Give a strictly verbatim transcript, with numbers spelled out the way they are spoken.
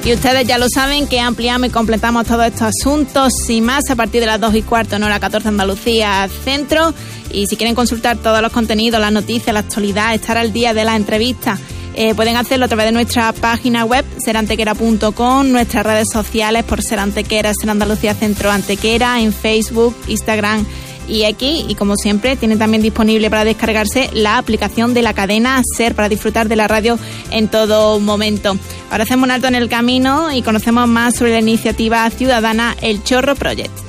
Y ustedes ya lo saben que ampliamos y completamos todos estos asuntos y más a partir de las dos y cuarto en hora catorce Andalucía Centro. Y si quieren consultar todos los contenidos, las noticias, la actualidad, estar al día de las entrevistas, eh, pueden hacerlo a través de nuestra página web ser antequera punto com, nuestras redes sociales por Ser Antequera, Ser Andalucía Centro Antequera, en Facebook, Instagram y aquí, y como siempre, tienen también disponible para descargarse la aplicación de la cadena SER para disfrutar de la radio en todo momento. Ahora hacemos un alto en el camino y conocemos más sobre la iniciativa ciudadana El Chorro Project.